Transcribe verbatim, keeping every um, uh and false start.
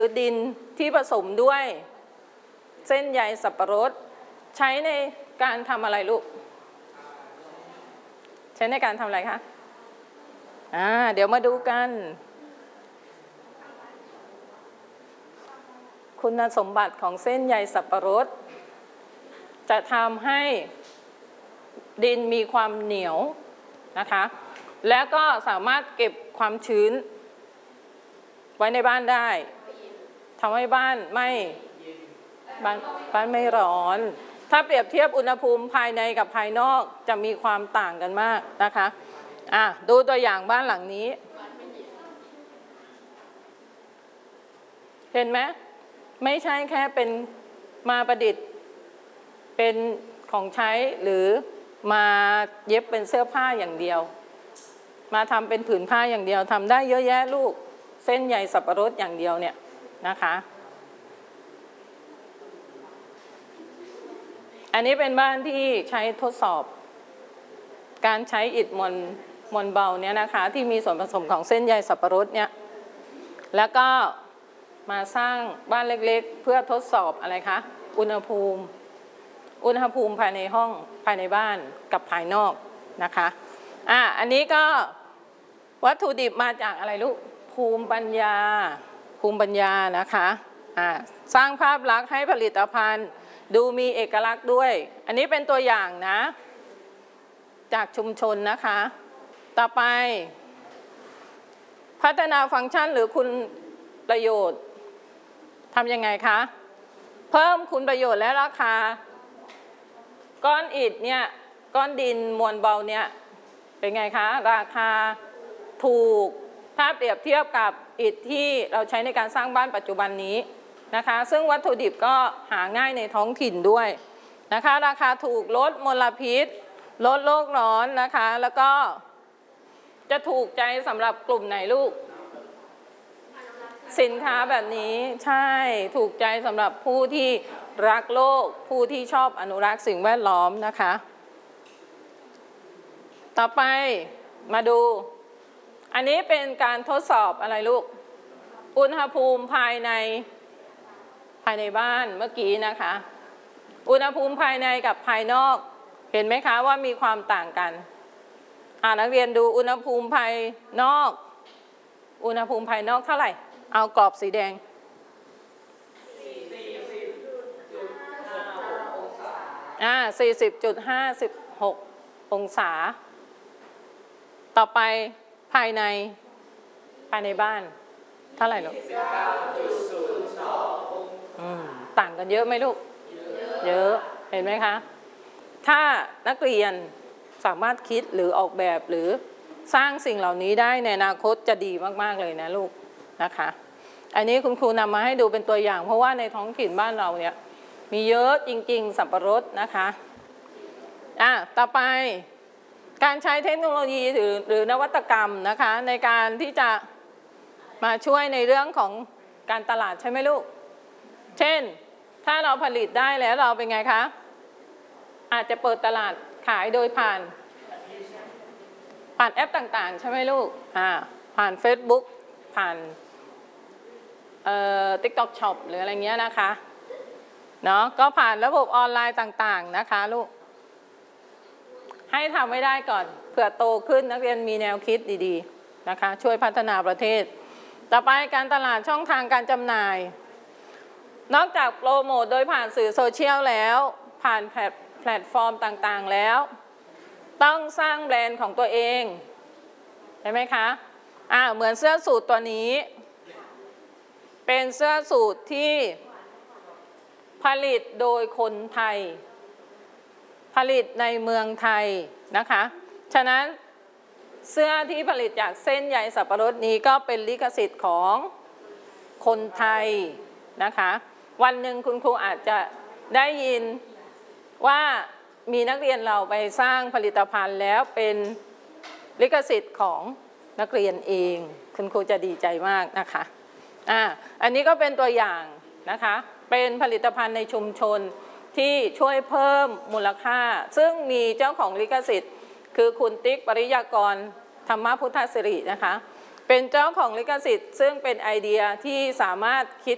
คือดินที่ผสมด้วยเส้นใยสับปะรดใช้ในการทำอะไรลูกใช้ในการทำอะไรคะอ่าเดี๋ยวมาดูกันคุณสมบัติของเส้นใยสับปะรดจะทำให้ดินมีความเหนียวนะคะแล้วก็สามารถเก็บความชื้นไว้ในบ้านได้ทำให้บ้านไม่บ้านบ้านไม่ร้อนถ้าเปรียบเทียบอุณหภูมิภายในกับภายนอกจะมีความต่างกันมากนะคะอ่ะดูตัวอย่างบ้านหลังนี้เห็นไหมไม่ใช่แค่เป็นมาประดิษฐ์เป็นของใช้หรือมาเย็บเป็นเสื้อผ้าอย่างเดียวมาทำเป็นผืนผ้าอย่างเดียวทำได้เยอะแยะลูกเส้นใยสับปะรดอย่างเดียวเนี่ยนะคะอันนี้เป็นบ้านที่ใช้ทดสอบการใช้อิฐมวลมวลเบาเนี่ยนะคะที่มีส่วนผสมของเส้นใยสับปะรดเนี่ยแล้วก็มาสร้างบ้านเล็กๆเพื่อทดสอบอะไรคะอุณหภูมิอุณหภูมิภายในห้องภายในบ้านกับภายนอกนะคะอ่ะอันนี้ก็วัตถุดิบมาจากอะไรลูกภูมิปัญญาภูมิปัญญานะคะอ่ะสร้างภาพลักษณ์ให้ผลิตภัณฑ์ดูมีเอกลักษณ์ด้วยอันนี้เป็นตัวอย่างนะจากชุมชนนะคะต่อไปพัฒนาฟังก์ชันหรือคุณประโยชน์ทำยังไงคะเพิ่มคุณประโยชน์และราคาก้อนอิฐเนี่ยก้อนดินมวลเบาเนี่ยเป็นไงคะราคาถูกถ้าเปรียบเทียบกับอิฐที่เราใช้ในการสร้างบ้านปัจจุบันนี้นะคะซึ่งวัตถุดิบก็หาง่ายในท้องถิ่นด้วยนะคะราคาถูกลดมลพิษลดโลกร้อนนะคะแล้วก็จะถูกใจสำหรับกลุ่มไหนลูกสินค้าแบบนี้ใช่ถูกใจสำหรับผู้ที่รักโลกผู้ที่ชอบอนุรักษ์สิ่งแวดล้อมนะคะต่อไปมาดูอันนี้เป็นการทดสอบอะไรลูกอุณหภูมิภายในภายในบ้านเมื่อกี้นะคะอุณหภูมิภายในกับภายนอกเห็นไหมคะว่ามีความต่างกันอ่านักเรียนดูอุณหภูมิภายนอกอุณหภูมิภายนอกเท่าไหร่เอากรอบสีแดงอ่า สี่สิบจุดห้าหก องศาต่อไปภายในภายในบ้านเท่าไหร่ลูกต่างกันเยอะไหมลูกเยอะเห็นไหมคะถ้านักเรียนสามารถคิดหรือออกแบบหรือสร้างสิ่งเหล่านี้ได้ในอนาคตจะดีมากๆเลยนะลูกนะคะอันนี้คุณครูนำมาให้ดูเป็นตัวอย่างเพราะว่าในท้องถิ่นบ้านเราเนี่ยมีเยอะจริงๆสับปะรดนะคะอ่ะต่อไปการใช้เทคโนโลยีหรือหรือนวัตกรรมนะคะในการที่จะมาช่วยในเรื่องของการตลาดใช่ไหมลูกเช่นถ้าเราผลิตได้แล้วเราเป็นไงคะอาจจะเปิดตลาดขายโดยผ่านผ่านแอปต่างๆใช่ไหมลูกอ่าผ่าน Facebook ผ่านเอ่อ TikTok Shop หรืออะไรเงี้ยนะคะเนาะก็ผ่านระบบออนไลน์ต่างๆนะคะลูกให้ทำไว้ได้ก่อนเผื่อโตขึ้นนักเรียนมีแนวคิดดีๆนะคะช่วยพัฒนาประเทศต่อไปการตลาดช่องทางการจำหน่ายนอกจากโปรโมทโดยผ่านสื่อโซเชียลแล้วผ่านแพลตฟอร์มต่างๆแล้วต้องสร้างแบรนด์ของตัวเองใช่ไหมคะอ่าเหมือนเสื้อสูทตัวนี้เป็นเสื้อสูทที่ผลิตโดยคนไทยผลิตในเมืองไทยนะคะฉะนั้นเสื้อที่ผลิตจากเส้นใยสับปะรดนี้ก็เป็นลิขสิทธิ์ของคนไทยนะคะวันหนึ่งคุณครูอาจจะได้ยินว่ามีนักเรียนเราไปสร้างผลิตภัณฑ์แล้วเป็นลิขสิทธิ์ของนักเรียนเองคุณครูจะดีใจมากนะคะอ่าอันนี้ก็เป็นตัวอย่างนะคะเป็นผลิตภัณฑ์ในชุมชนที่ช่วยเพิ่มมูลค่าซึ่งมีเจ้าของลิขสิทธิ์คือคุณติ๊กปริยากรธรรมพุทธสิรินะคะเป็นเจ้าของลิขสิทธิ์ซึ่งเป็นไอเดียที่สามารถคิด